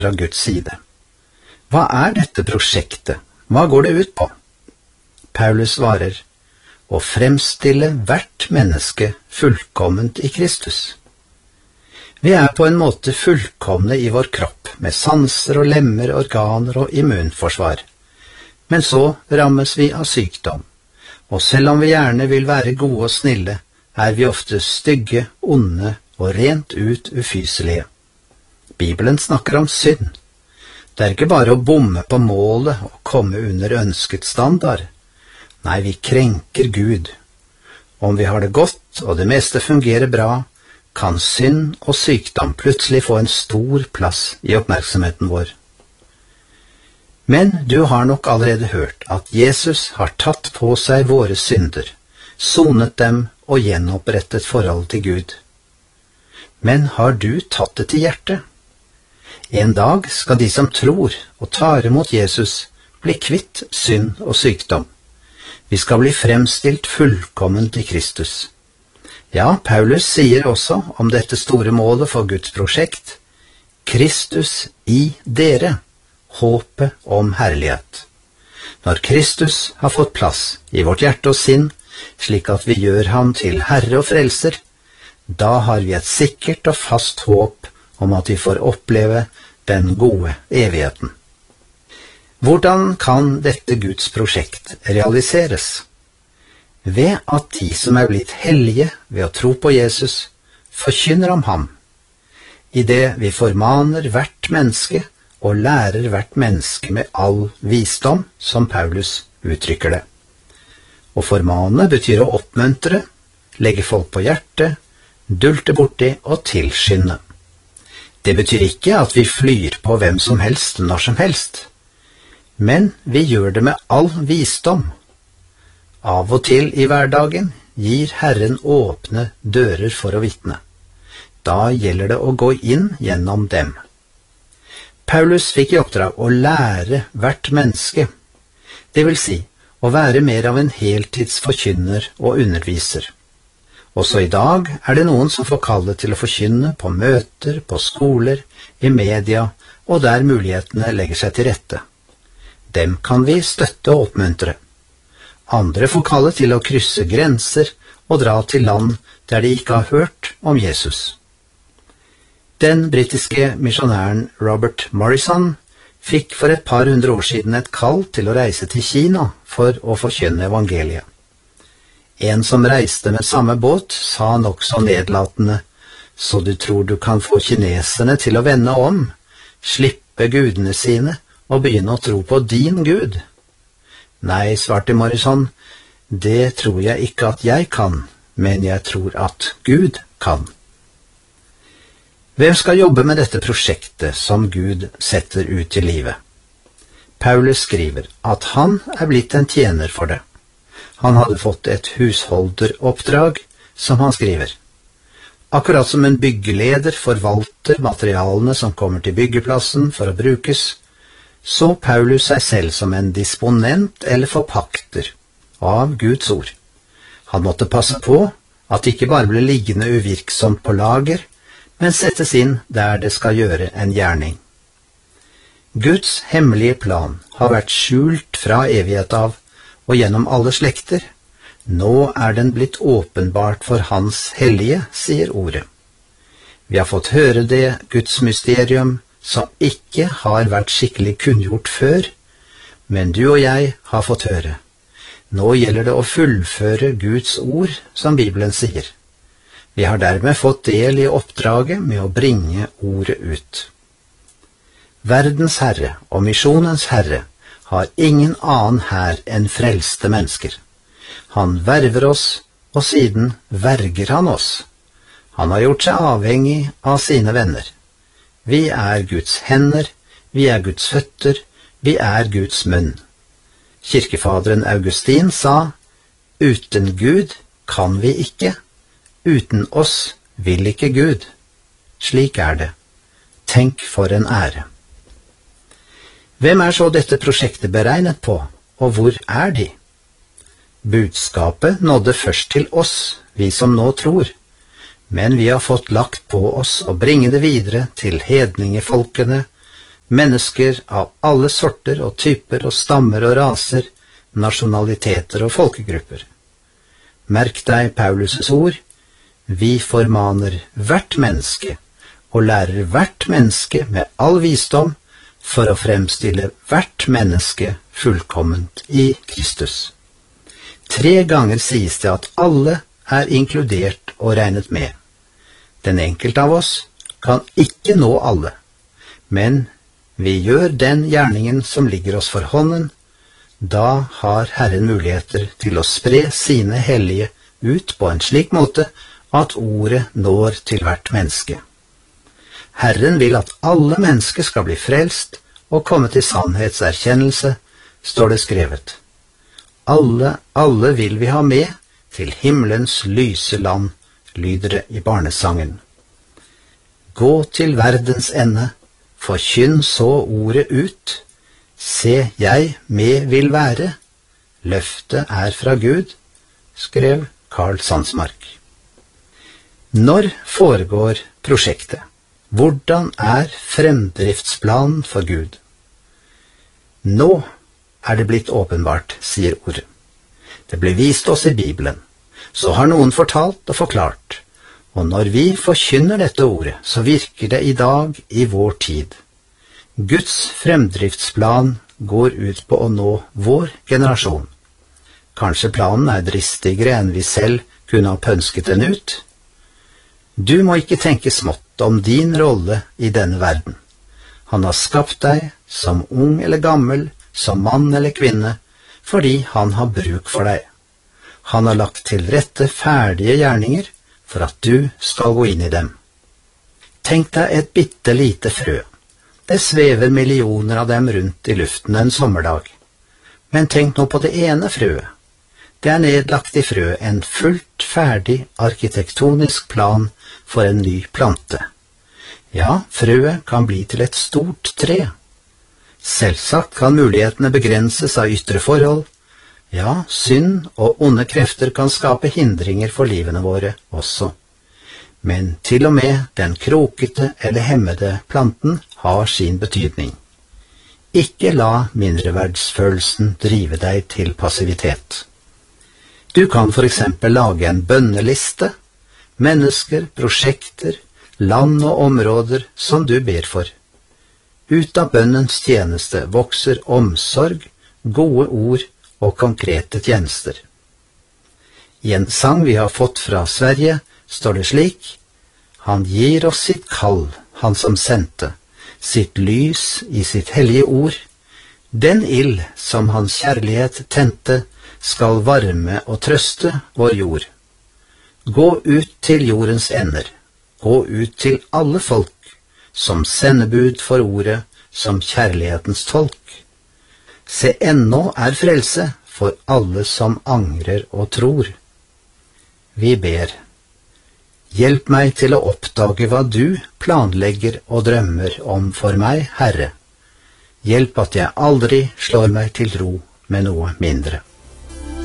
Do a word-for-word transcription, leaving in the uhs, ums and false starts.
fra Guds side. Hva er dette prosjektet? Hva går det ut på? Paulus svarer, å fremstille hvert menneske fullkomment i Kristus. Vi er på en måte fullkomne i vår kropp, med sanser og lemmer, organer og immunforsvar. Men så rammes vi av sykdom, og selv om vi gjerne vil være gode og snille, er vi ofte stygge, onde og rent ut ufyselige. Bibelen snakker om synd. Det er ikke bare å bomme på målet og komme under ønsket standard. Nei, vi krenker Gud. Om vi har det godt og det meste fungerer bra, kan synd og sykdom plutselig få en stor plass i oppmerksomheten vår. Men du har nok allerede hørt at Jesus har tatt på seg våre synder, sonet dem og gjenopprettet forhold til Gud. Men har du tatt det til hjertet? En dag skal de som tror og tar imot Jesus bli kvitt synd og sykdom. Vi skal bli fremstilt fullkomment i Kristus. Ja, Paulus sier også om dette store målet for Guds prosjekt, Kristus i dere, håpet om herlighet. Når Kristus har fått plass i vårt hjerte og sinn, slik at vi gjør ham til Herre og Frelser, da har vi et sikkert og fast håp om at vi får oppleve den gode evigheten. Hvordan kan dette Guds prosjekt realiseres? Ved at de som er blitt hellige ved å tro på Jesus, forkynner om ham, i det vi formaner hvert menneske og lærer hvert menneske med all visdom, som Paulus uttrykker det. Å formane betyr å oppmuntre, legge folk på hjertet, dulte borti og tilskynde. Det betyr ikke at vi flyr på hvem som helst når som helst, men vi gjør det med all visdom. Av og til i hverdagen gir Herren åpne dører for å vitne. Da gjelder det å gå inn gjennom dem. Paulus fikk i oppdrag å lære hvert menneske, det vil si å være mer av en heltidsforkynner og underviser. Også i dag er det noen som får kallet til å forkynne på møter, på skoler, i media og der mulighetene legger seg til rette. Dem kan vi støtte og oppmuntre. Andre får kallet til å krysse grenser og dra til land der de ikke har hørt om Jesus. Den britiske misjonæren Robert Morrison fikk for et par hundre år siden et kall til å reise til Kina for å forkynne evangeliet. En som reiste med samme båt sa nokså nedlatende, så du tror du kan få kineserne til å vende om, slippe gudene sine og begynne å tro på din Gud? Nei, svarte Morrison, det tror jeg ikke at jeg kan, men jeg tror at Gud kan. Hvem skal jobbe med dette prosjektet som Gud setter ut i livet? Paulus skriver at han er blitt en tjener for det. Han hadde fått et husholderoppdrag, som han skriver. Akkurat som en byggeleder forvalter materialene som kommer til byggeplassen for å brukes, så Paulus seg selv som en disponent eller forpakter av Guds ord. Han måtte passe på at det ikke bare ble liggende uvirksomt på lager, men settes inn der det skal gjøre en gjerning. Guds hemmelige plan har vært skjult fra evighet av, og gjennom alle slekter. Nå er den blitt åpenbart for Hans hellige, sier ordet. Vi har fått høre det Guds mysterium, som ikke har vært skikkelig kunngjort før, men du og jeg har fått høre. Nå gjelder det å fullføre Guds ord, som Bibelen sier. Vi har dermed fått del i oppdraget med å bringe ordet ut. Verdens Herre og misjonens Herre har ingen annen hær enn frelste mennesker. Han verver oss, og siden verger han oss. Han har gjort seg avhengig av sine venner. Vi er Guds hender, vi er Guds føtter, vi er Guds munn. Kirkefaderen Augustin sa, uten Gud kan vi ikke, uten oss vil ikke Gud. Slik er det. Tenk for en ære. Hvem er så dette prosjektet beregnet på, og hvor er de? Budskapet nådde først til oss, vi som nå tror, men vi har fått lagt på oss å bringe det videre til hedningefolkene, mennesker av alle sorter og typer og stammer og raser, nasjonaliteter og folkegrupper. Merk deg Paulus' ord, vi formaner hvert menneske og lærer hvert menneske med all visdom for å fremstille hvert menneske fullkomment i Kristus. Tre ganger sies det at alle er inkludert og regnet med. Den enkelte av oss kan ikke nå alle, men vi gjør den gjerningen som ligger oss for hånden. Da har Herren muligheter til å spre sine hellige ut på en slik måte at ordet når til hvert menneske. Herren vil at alle mennesker skal bli frelst og komme til sannhetserkjennelse, står det skrevet. Alle, alle vil vi ha med til himmelens lyse land, lyder det i barnesangen. Gå til verdens ende, forkynn så ordet ut. Se, jeg med vil være, løftet er fra Gud, skrev Karl Sandsmark. Når foregår prosjektet? Hvordan er fremdriftsplanen for Gud? Nå er det blitt åpenbart, sier ordet. Det ble vist oss i Bibelen. Så har noen fortalt og forklart. Og når vi forkynner dette ordet, så virker det i dag i vår tid. Guds fremdriftsplan går ut på å nå vår generasjon. Kanskje planen er dristigere enn vi selv kunne ha pønsket den ut? Du må ikke tenke smått om din rolle i denne verden. Han har skapt deg som ung eller gammel, som mann eller kvinne, fordi han har bruk for deg. Han har lagt til rette ferdige gjerninger for at du skal gå inn i dem. Tenk deg et bitte lite frø. Det svever millioner av dem rundt i luften en sommerdag. Men tenk nå på det ene frøet. Det er nedlagt i frø en fullt ferdig arkitektonisk plan for en ny plante. Ja, frøet kan bli til et stort tre. Selvsagt kan mulighetene begrenses av ytre forhold. Ja, synd og onde krefter kan skape hindringer for livene våre også. Men til og med den krokete eller hemmede planten har sin betydning. Ikke la mindreverdsfølelsen drive deg til passivitet. Du kan for eksempel lage en bønneliste, mennesker, prosjekter, land og områder som du ber for. Ut av bønnens tjeneste vokser omsorg, gode ord og konkrete tjenester. I en sang vi har fått fra Sverige, står det slik: Han gir oss sitt kall, han som sendte, sitt lys i sitt hellige ord. Den ild som hans kjærlighet tente, skal varme og trøste vår jord. Gå ut til jordens ender, gå ut til alle folk, som sendebud for ordet, som kjærlighetens tolk. Se, ennå er frelse for alle som angrer og tror. Vi ber. Hjelp meg til å oppdage hva du planlegger og drømmer om for meg, Herre. Hjelp at jeg aldri slår meg til ro med noe mindre.